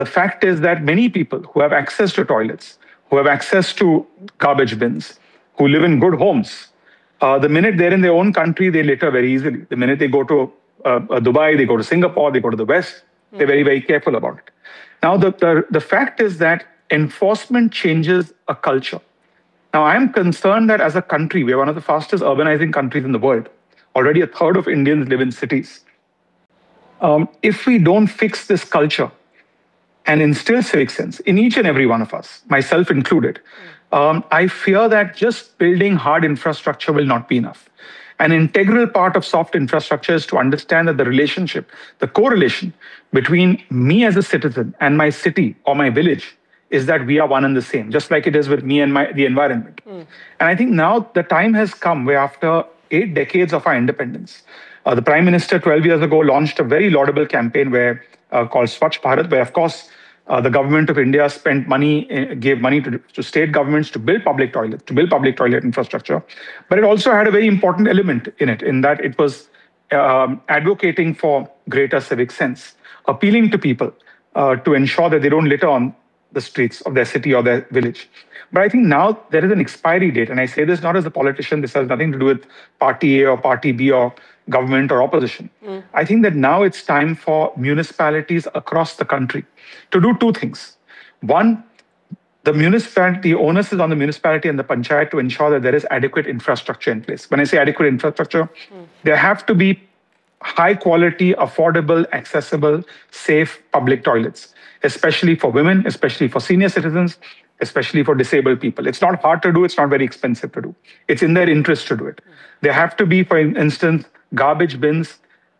The fact is that many people who have access to toilets, who have access to garbage bins, who live in good homes, the minute they're in their own country, they litter very easily. The minute they go to Dubai, they go to Singapore, they go to the West, they're very, very careful about it. Now, the fact is that enforcement changes a culture. Now, I'm concerned that as a country, we're one of the fastest urbanizing countries in the world. Already a third of Indians live in cities. If we don't fix this culture and instill civic sense in each and every one of us, myself included, I fear that just building hard infrastructure will not be enough. An integral part of soft infrastructure is to understand that the relationship, the correlation between me as a citizen and my city or my village is that we are one and the same, just like it is with me and the environment. And I think now the time has come where after 8 decades of our independence, the Prime Minister 12 years ago launched a very laudable campaign called Swachh Bharat, where of course the government of India spent money, gave money to state governments to build public toilets, to build public toilet infrastructure. But it also had a very important element in it, in that it was advocating for greater civic sense, appealing to people to ensure that they don't litter on the streets of their city or their village. But I think now there is an expiry date, and I say this not as a politician, this has nothing to do with party A or party B or government or opposition. I think that now it's time for municipalities across the country to do two things. One, the onus is on the municipality and the panchayat to ensure that there is adequate infrastructure in place. When I say adequate infrastructure, there have to be high quality, affordable, accessible, safe public toilets, especially for women, especially for senior citizens, especially for disabled people. It's not hard to do, it's not very expensive to do. It's in their interest to do it. There have to be, for instance, garbage bins.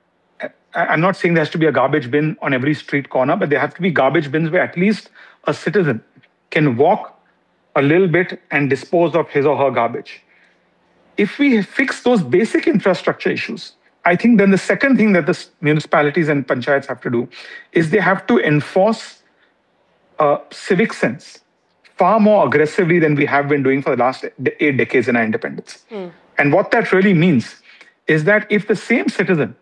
I'm not saying there has to be a garbage bin on every street corner, but there have to be garbage bins where at least a citizen can walk a little bit and dispose of his or her garbage. If we fix those basic infrastructure issues, I think then the second thing that the municipalities and panchayats have to do is they have to enforce civic sense far more aggressively than we have been doing for the last 8 decades in our independence. And what that really means is that if the same citizen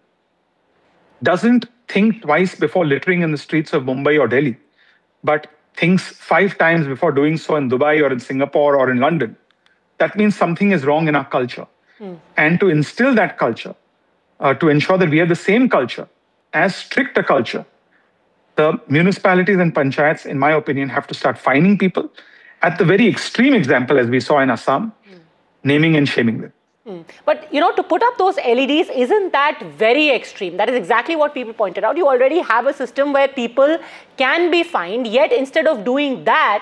doesn't think twice before littering in the streets of Mumbai or Delhi, but thinks 5 times before doing so in Dubai or in Singapore or in London, that means something is wrong in our culture. And to instill that culture, to ensure that we have the same culture, as strict a culture, the municipalities and panchayats, in my opinion, have to start fining people. At the very extreme example, as we saw in Assam, naming and shaming them. But, to put up those LEDs, isn't that very extreme? That is exactly what people pointed out. You already have a system where people can be fined, yet instead of doing that,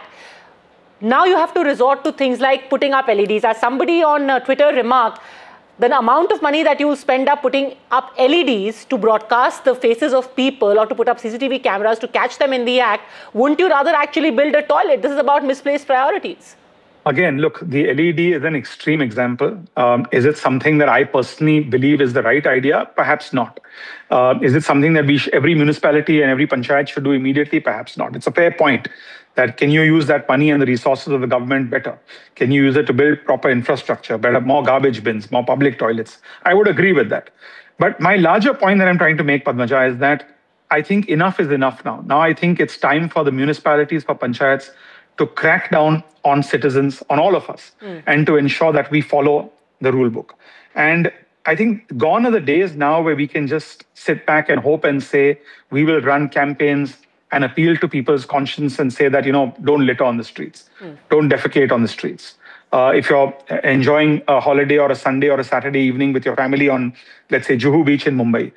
now you have to resort to things like putting up LEDs. As somebody on Twitter remarked, the amount of money that you spend up putting up LEDs to broadcast the faces of people or to put up CCTV cameras to catch them in the act, wouldn't you rather actually build a toilet? This is about misplaced priorities. Again, look, the LED is an extreme example. Is it something that I personally believe is the right idea? Perhaps not. Is it something that every municipality and every panchayat should do immediately? Perhaps not. It's a fair point that can you use that money and the resources of the government better? Can you use it to build proper infrastructure, better, more garbage bins, more public toilets? I would agree with that. But my larger point that I'm trying to make, Padmaja, is that I think enough is enough now. Now I think it's time for the municipalities, for panchayats, to crack down on citizens, on all of us, and to ensure that we follow the rule book. And I think gone are the days now where we can just sit back and hope and say, we will run campaigns and appeal to people's conscience and say that, don't litter on the streets, don't defecate on the streets. If you're enjoying a holiday or a Sunday or a Saturday evening with your family on, let's say, Juhu Beach in Mumbai,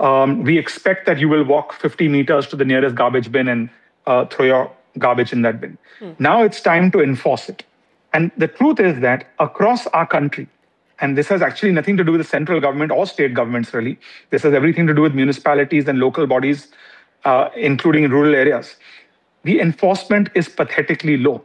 we expect that you will walk 50 meters to the nearest garbage bin and throw your garbage in that bin. Now it's time to enforce it. And the truth is that across our country, and this has actually nothing to do with the central government or state governments really, this has everything to do with municipalities and local bodies, including in rural areas, the enforcement is pathetically low.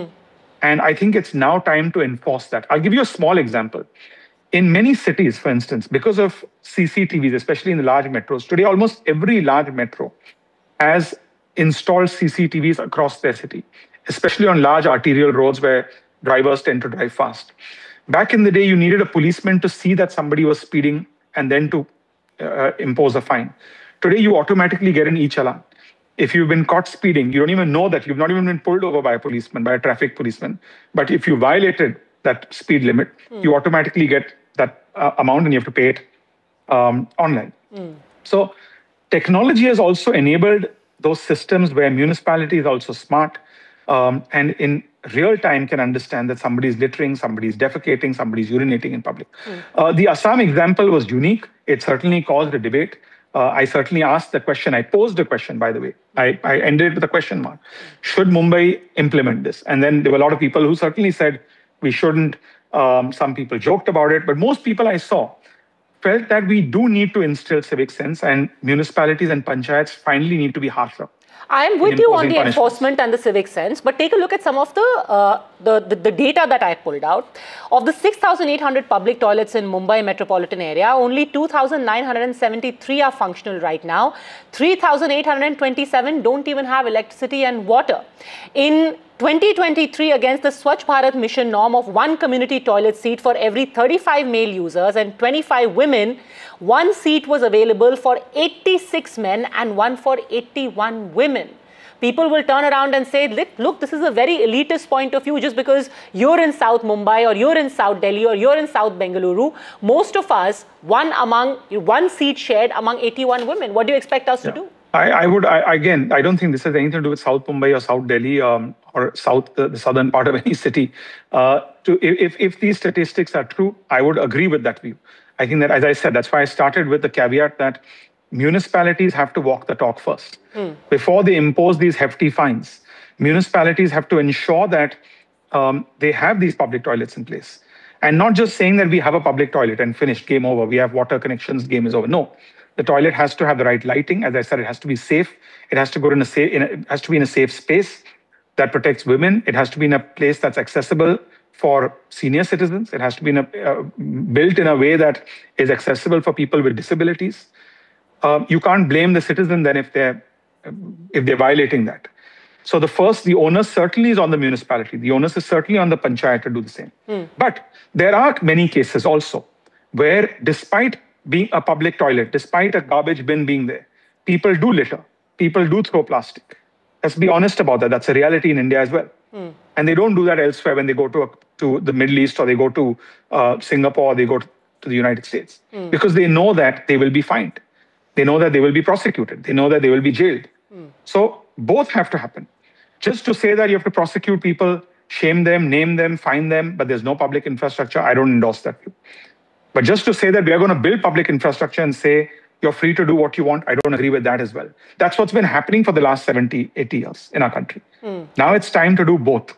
And I think it's now time to enforce that. I'll give you a small example. In many cities, for instance, because of CCTVs, especially in the large metros, today almost every large metro has installed CCTVs across their city, especially on large arterial roads where drivers tend to drive fast. Back in the day, you needed a policeman to see that somebody was speeding and then to impose a fine. Today, you automatically get an e-challan. If you've been caught speeding, you don't even know that you've not even been pulled over by a policeman, by a traffic policeman. But if you violated that speed limit, you automatically get that amount and you have to pay it online. So technology has also enabled those systems where municipality is also smart and in real time can understand that somebody's littering, somebody's defecating, somebody's urinating in public. The Assam example was unique. It certainly caused a debate. I certainly asked the question. I posed a question, by the way. I ended it with a question mark. Should Mumbai implement this? And then there were a lot of people who certainly said we shouldn't. Some people joked about it. But most people I saw felt that we do need to instill civic sense, and municipalities and panchayats finally need to be harsher. I'm with you on the enforcement and the civic sense, but take a look at some of the data that I pulled out. Of the 6,800 public toilets in Mumbai metropolitan area, only 2,973 are functional right now. 3,827 don't even have electricity and water. In 2023, against the Swachh Bharat mission norm of 1 community toilet seat for every 35 male users and 25 women, 1 seat was available for 86 men and 1 for 81 women. People will turn around and say, look, this is a very elitist point of view just because you're in South Mumbai or you're in South Delhi or you're in South Bengaluru. Most of us, one seat shared among 81 women. What do you expect us to do? I don't think this has anything to do with South Mumbai or South Delhi or the southern part of any city. If these statistics are true, I would agree with that view. I think that, as I said, that's why I started with the caveat that municipalities have to walk the talk first. Before they impose these hefty fines, municipalities have to ensure that they have these public toilets in place. And not just saying that we have a public toilet and finished, game over, we have water connections, game is over. No. The toilet has to have the right lighting. As I said, it has to be safe. It has to go it has to be in a safe space that protects women. It has to be in a place that's accessible for senior citizens. It has to be built in a way that is accessible for people with disabilities. You can't blame the citizen then if they're violating that. So the onus certainly is on the municipality. The onus is certainly on the panchayat to do the same. But there are many cases also where, despite being a public toilet, despite a garbage bin being there, people do litter. People do throw plastic. Let's be honest about that. That's a reality in India as well. And they don't do that elsewhere when they go to the Middle East or they go to Singapore or they go to the United States. Because they know that they will be fined. They know that they will be prosecuted. They know that they will be jailed. So both have to happen. Just to say that you have to prosecute people, shame them, name them, fine them, but there's no public infrastructure, I don't endorse that view. But just to say that we are going to build public infrastructure and say you're free to do what you want, I don't agree with that as well. That's what's been happening for the last 70, 80 years in our country. Now it's time to do both.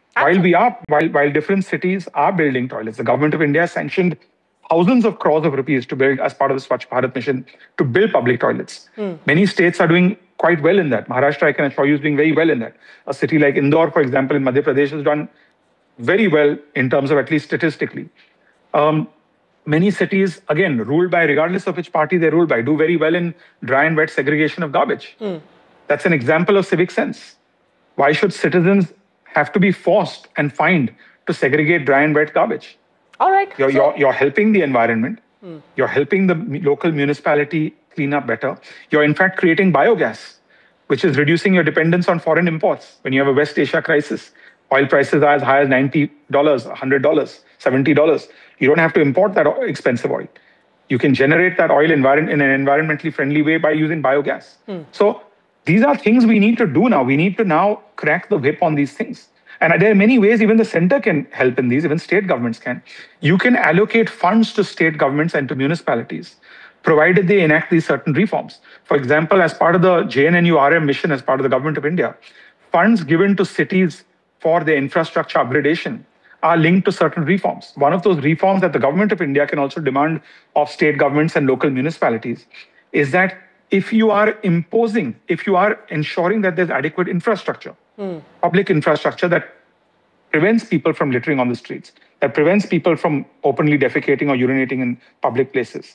While different cities are building toilets, the government of India sanctioned thousands of crores of rupees to build, as part of the Swachh Bharat mission, to build public toilets. Many states are doing quite well in that. Maharashtra, I can assure you, is doing very well in that. A city like Indore, for example, in Madhya Pradesh has done very well in terms of, at least statistically. Many cities, again, ruled by, regardless of which party they rule by, do very well in dry and wet segregation of garbage. That's an example of civic sense. Why should citizens have to be forced and fined to segregate dry and wet garbage? All right. You're helping the environment. You're helping the local municipality clean up better. You're in fact creating biogas, which is reducing your dependence on foreign imports. When you have a West Asia crisis, oil prices are as high as $90, $100, $70. You don't have to import that expensive oil. You can generate that oil in an environmentally friendly way by using biogas. So these are things we need to do now. We need to now crack the whip on these things. And there are many ways even the center can help in these, even state governments can. You can allocate funds to state governments and to municipalities, provided they enact these certain reforms. For example, as part of the JNNU-RM mission, as part of the government of India, funds given to cities for their infrastructure upgradation are linked to certain reforms. One of those reforms that the government of India can also demand of state governments and local municipalities is that if you are ensuring that there's adequate infrastructure, public infrastructure that prevents people from littering on the streets, that prevents people from openly defecating or urinating in public places.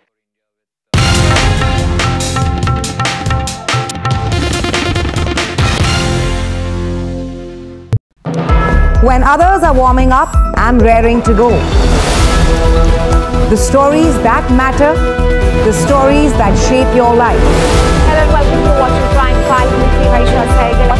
When others are warming up, I'm raring to go. The stories that matter the stories that shape your life. Hello and welcome to Watching Prime 5 with me, Aisha Sehgal.